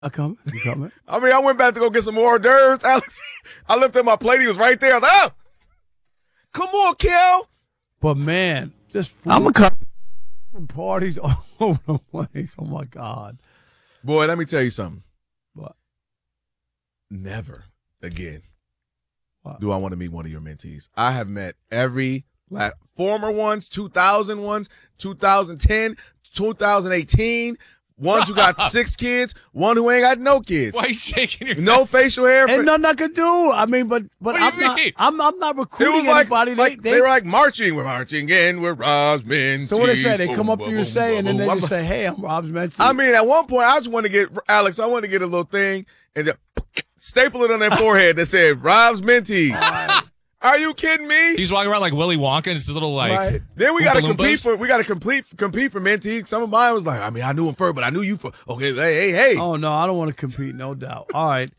I coming. You coming? I mean, I went back to go get some more hors d'oeuvres, Alex. I lifted my plate. He was right there. I was like, oh, come on, Kel. But, man, just food I'm a come. and parties all over the place. Oh, my God. Boy, let me tell you something. What? Never again What? do I want to meet one of your mentees. I have met every former ones, 2000 ones, 2010, 2018, ones who got 6 kids, one who ain't got no kids. Why are you shaking your No facial hair. Ain't nothing I could do. I mean, but What do you mean? I'm not It recruiting was like, anybody. they were like marching. We're marching in. We're Rob's Mentee. So what they say? They come up to you and say, and then they boom. just say, "Hey, I'm Rob's Mentee." I mean, at one point, I just wanted to get Alex. I wanted to get a little thing and just staple it on their forehead that said Rob's Mentee. Are you kidding me? He's walking around like Willy Wonka, and it's a little like. Right. Then we got to Oompa compete Loompas. for compete for mentees. Some of mine was like, I mean, I knew him first, but I knew you for. Okay, hey. Oh no, I don't want to compete. No doubt. All right.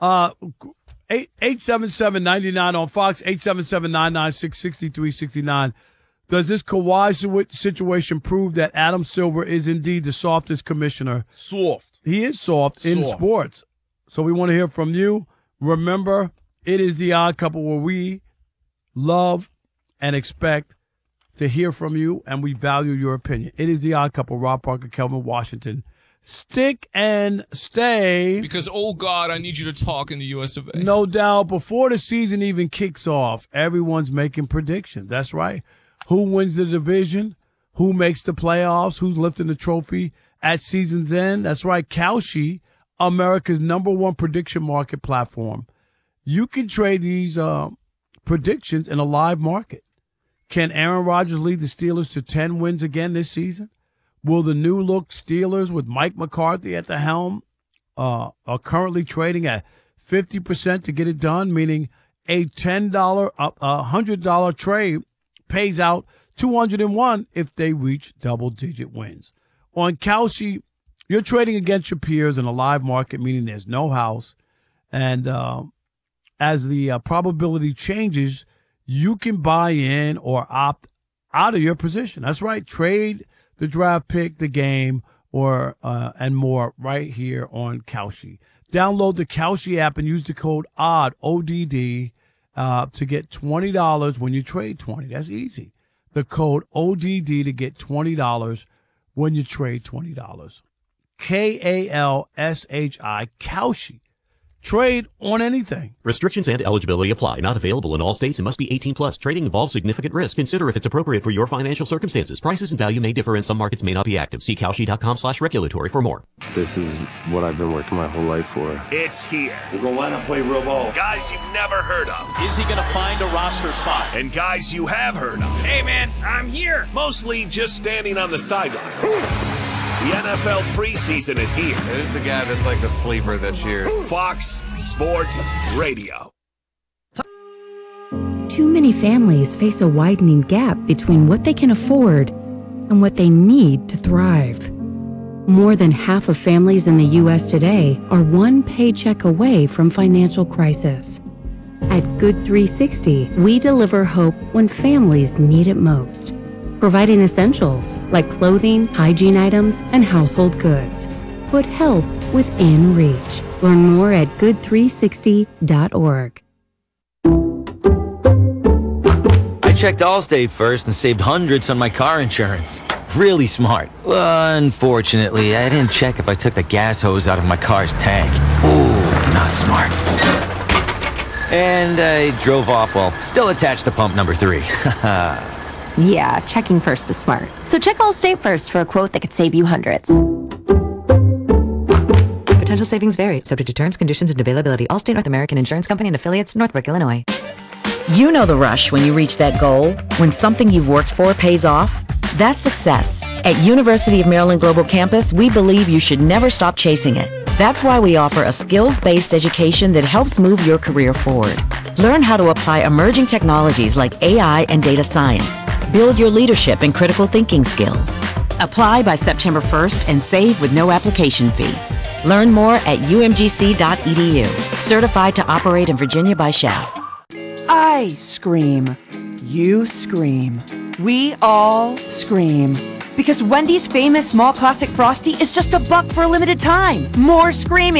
877-99 on Fox. 877-996-6369. Does this Kawhi situation prove that Adam Silver is indeed the softest commissioner? Soft. He is soft in sports. So we want to hear from you. Remember, it is the Odd Couple where we love and expect to hear from you, and we value your opinion. It is the Odd Couple, Rob Parker, Kelvin Washington. Stick and stay. Because, oh, God, I need you to talk in the U.S. of A. No doubt. Before the season even kicks off, everyone's making predictions. That's right. Who wins the division? Who makes the playoffs? Who's lifting the trophy at season's end? That's right. Kalshi, America's #1 prediction market platform. You can trade these predictions in a live market. Can Aaron Rodgers lead the Steelers to 10 wins again this season? Will the new-look Steelers with Mike McCarthy at the helm are currently trading at 50% to get it done, meaning a $100 trade pays out $201 if they reach double-digit wins. On Kalshi, you're trading against your peers in a live market, meaning there's no house, and as the probability changes, you can buy in or opt out of your position. That's right. Trade the draft pick, the game, or and more right here on Kalshi. Download the Kalshi app and use the code ODD, O-D-D, to get $20 when you trade 20. That's easy. The code ODD to get $20 when you trade $20. Kalshi, Kalshi. Trade on anything. Restrictions and eligibility apply. Not available in all states and must be 18 plus. Trading involves significant risk. Consider if it's appropriate for your financial circumstances. Prices and value may differ and some markets may not be active. See Kalshi.com/regulatory for more. This is what I've been working my whole life for. It's here. We're going to line up, play real ball. Guys you've never heard of. Is he going to find a roster spot? And guys you have heard of. Hey, man, I'm here. Mostly just standing on the sidelines. The NFL preseason is here. Who's the guy that's like the sleeper this year? Fox Sports Radio. Too many families face a widening gap between what they can afford and what they need to thrive. More than half of families in the U.S. today are one paycheck away from financial crisis. At Good 360, we deliver hope when families need it most, providing essentials like clothing, hygiene items, and household goods. Put help within reach. Learn more at good360.org. I checked Allstate first and saved hundreds on my car insurance. Really smart. Unfortunately, I didn't check if I took the gas hose out of my car's tank. Ooh, not smart. And I drove off while still attached to pump number 3. Yeah, checking first is smart. So check Allstate first for a quote that could save you hundreds. Potential savings vary, subject to terms, conditions, and availability. Allstate North American Insurance Company and affiliates, Northbrook, Illinois. You know the rush when you reach that goal, when something you've worked for pays off. That's success. At University of Maryland Global Campus, we believe you should never stop chasing it. That's why we offer a skills-based education that helps move your career forward. Learn how to apply emerging technologies like AI and data science. Build your leadership and critical thinking skills. Apply by September 1st and save with no application fee. Learn more at umgc.edu. Certified to operate in Virginia by SCHAF. I scream. You scream. We all scream. Because Wendy's famous small classic Frosty is just $1 for a limited time. More screaming.